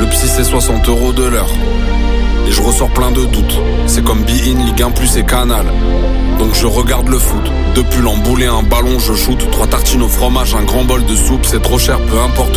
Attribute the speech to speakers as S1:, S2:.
S1: psy c'est 60 € de l'heure. Et je ressors plein de doutes. C'est comme Be-In, Ligue 1 plus et Canal. Donc je regarde le foot. Deux pulls en boulet, un ballon, je shoot. 3 tartines au fromage, un grand bol de soupe. C'est trop cher, peu importe